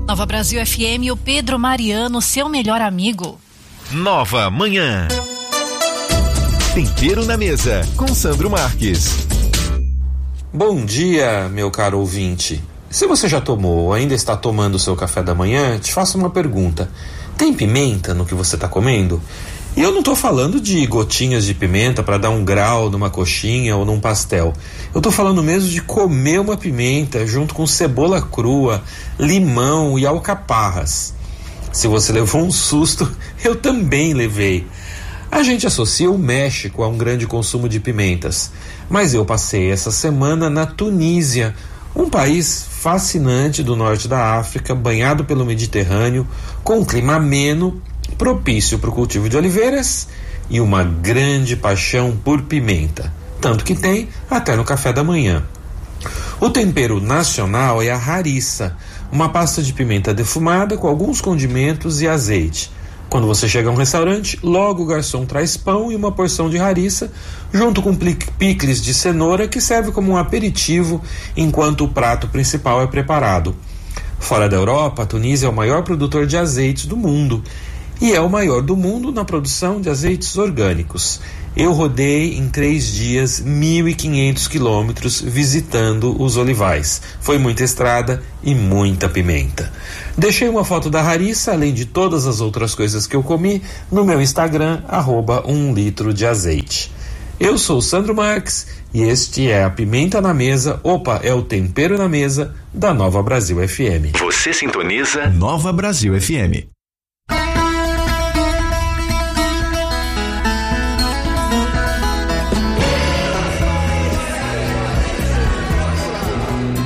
Nova Brasil FM, o Pedro Mariano, seu melhor amigo. Nova Manhã. Tempero na mesa, com Sandro Marques. Bom dia, meu caro ouvinte. Se você já tomou ou ainda está tomando o seu café da manhã, te faço uma pergunta. Tem pimenta no que você está comendo? E eu não estou falando de gotinhas de pimenta para dar um grau numa coxinha ou num pastel. Eu estou falando mesmo de comer uma pimenta junto com cebola crua, limão e alcaparras. Se você levou um susto, eu também levei. A gente associa o México a um grande consumo de pimentas, mas eu passei essa semana na Tunísia, um país fascinante do norte da África, banhado pelo Mediterrâneo, com um clima ameno, propício para o cultivo de oliveiras e uma grande paixão por pimenta, tanto que tem até no café da manhã. O tempero nacional é a harissa, uma pasta de pimenta defumada com alguns condimentos e azeite. Quando você chega a um restaurante, logo o garçom traz pão e uma porção de harissa, junto com picles de cenoura, que serve como um aperitivo enquanto o prato principal é preparado. Fora da Europa, a Tunísia é o maior produtor de azeites do mundo e é o maior do mundo na produção de azeites orgânicos. Eu rodei em 3 dias 1.500 quilômetros visitando os olivais. Foi muita estrada e muita pimenta. Deixei uma foto da harissa, além de todas as outras coisas que eu comi, no meu Instagram, @1 litro de azeite. Eu sou o Sandro Marques e este é a Pimenta na Mesa, é o Tempero na Mesa da Nova Brasil FM. Você sintoniza Nova Brasil FM.